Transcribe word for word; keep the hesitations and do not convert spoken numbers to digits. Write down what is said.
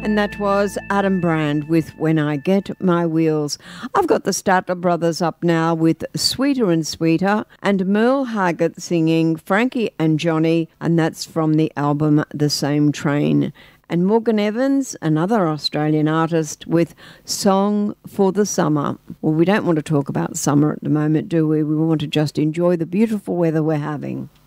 And that was Adam Brand with When I Get My Wheels. I've got the Statler Brothers up now with Sweeter and Sweeter, and Merle Haggard singing Frankie and Johnny, and that's from the album The Same Train. And Morgan Evans, another Australian artist, with Song for the Summer. Well, we don't want to talk about summer at the moment, do we? We want to just enjoy the beautiful weather we're having.